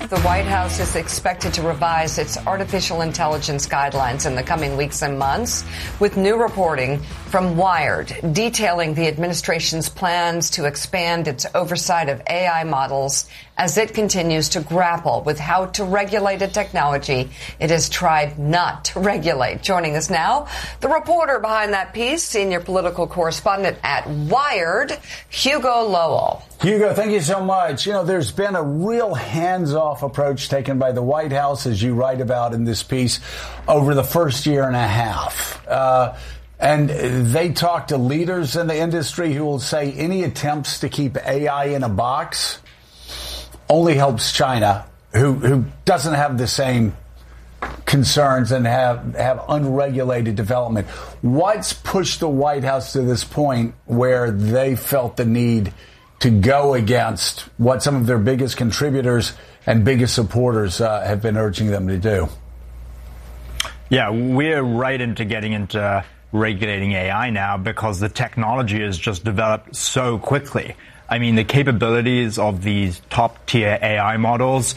The White House is expected to revise its artificial intelligence guidelines in the coming weeks and months, with new reporting from Wired detailing the administration's plans to expand its oversight of AI models as it continues to grapple with how to regulate a technology it has tried not to regulate. Joining us now, the reporter behind that piece, senior political correspondent at Wired, Hugo Lowell. Hugo, thank you so much. You know, there's been a real hands-off approach taken by the White House, as you write about in this piece, over the first year and a half. And they talk to leaders in the industry who will say any attempts to keep AI in a box only helps China, who doesn't have the same concerns and have unregulated development. What's pushed the White House to this point where they felt the need to go against what some of their biggest contributors and biggest supporters have been urging them to do? Yeah, we're right into getting into regulating AI now because the technology has just developed so quickly. I mean, the capabilities of these top-tier AI models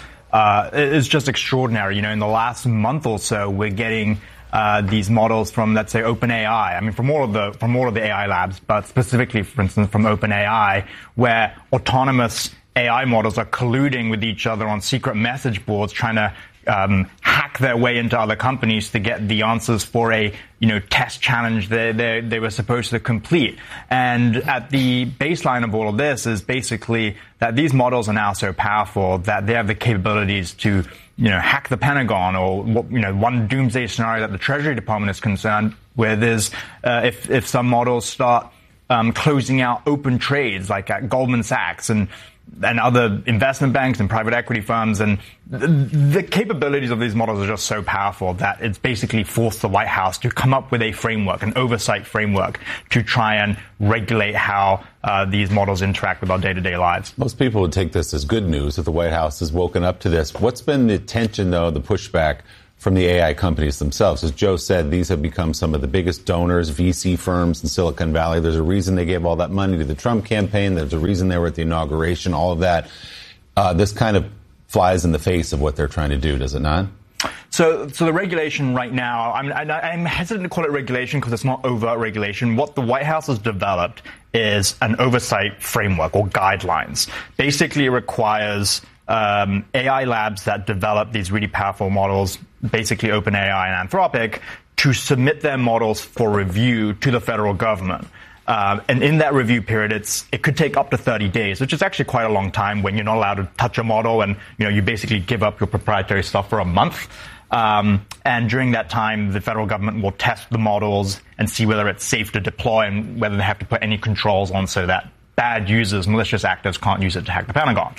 is just extraordinary. You know, in the last month or so, we're getting these models from, let's say, OpenAI. I mean, from all of the AI labs, but specifically, for instance, from OpenAI, where autonomous AI models are colluding with each other on secret message boards, trying to hack their way into other companies to get the answers for a, test challenge they were supposed to complete. And at the baseline of all of this is basically that these models are now so powerful that they have the capabilities to, hack the Pentagon, or one doomsday scenario that the Treasury Department is concerned with is if some models start closing out open trades like at Goldman Sachs and other investment banks and private equity firms. And the capabilities of these models are just so powerful that it's basically forced the White House to come up with a framework, an oversight framework, to try and regulate how these models interact with our day-to-day lives. Most people would take this as good news that the White House has woken up to this. What's been the tension, though, the pushback from the AI companies themselves? As Joe said, these have become some of the biggest donors, VC firms in Silicon Valley. There's a reason they gave all that money to the Trump campaign. There's a reason they were at the inauguration, all of that. This kind of flies in the face of what they're trying to do, does it not? So the regulation right now, I'm hesitant to call it regulation because it's not overt regulation. What the White House has developed is an oversight framework or guidelines. Basically, it requires AI labs that develop these really powerful models, basically OpenAI and Anthropic, to submit their models for review to the federal government. And in that review period, it could take up to 30 days, which is actually quite a long time when you're not allowed to touch a model and, you basically give up your proprietary stuff for a month. And during that time, the federal government will test the models and see whether it's safe to deploy and whether they have to put any controls on so that bad users, malicious actors can't use it to hack the Pentagon.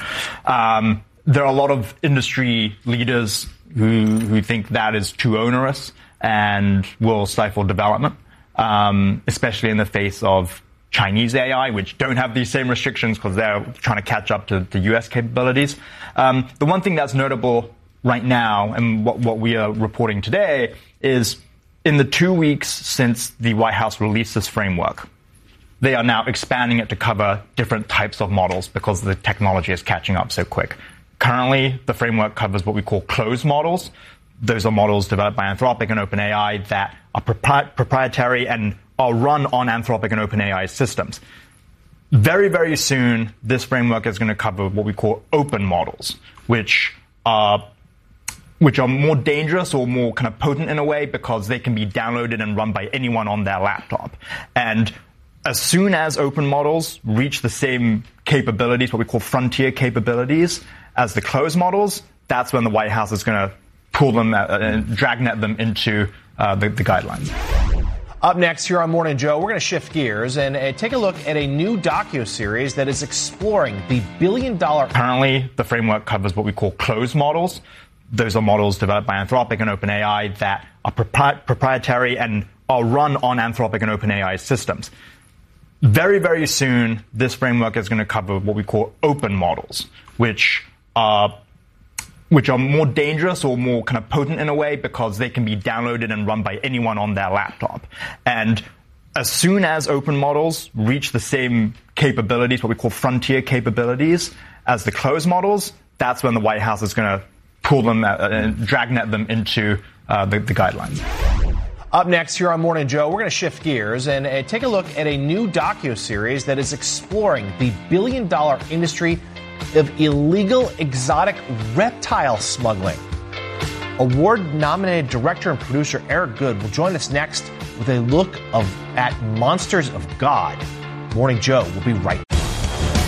There are a lot of industry leaders who think that is too onerous and will stifle development, especially in the face of Chinese AI, which don't have these same restrictions because they're trying to catch up to the U.S. capabilities. The one thing that's notable right now, and what we are reporting today, is in the 2 weeks since the White House released this framework, they are now expanding it to cover different types of models because the technology is catching up so quick. Currently, the framework covers what we call closed models. Those are models developed by Anthropic and OpenAI that are proprietary and are run on Anthropic and OpenAI systems. Very, very soon, this framework is going to cover what we call open models, which are more dangerous or more kind of potent in a way because they can be downloaded and run by anyone on their laptop. And as soon as open models reach the same capabilities, what we call frontier capabilities, as the closed models, that's when the White House is going to pull them and dragnet them into the guidelines. Up next here on Morning Joe, we're going to shift gears and take a look at a new docuseries that is exploring the billion-dollar... Currently, the framework covers what we call closed models. Those are models developed by Anthropic and OpenAI that are proprietary and are run on Anthropic and OpenAI systems. Very, very soon, this framework is going to cover what we call open models, which are more dangerous or more kind of potent in a way because they can be downloaded and run by anyone on their laptop. And as soon as open models reach the same capabilities, what we call frontier capabilities, as the closed models, that's when the White House is going to pull them and dragnet them into the guidelines. Up next here on Morning Joe, we're going to shift gears and take a look at a new docuseries that is exploring the billion-dollar industry of illegal exotic reptile smuggling. Award-nominated director and producer Eric Goode will join us next with a look at Monsters of God. Morning Joe will be right back.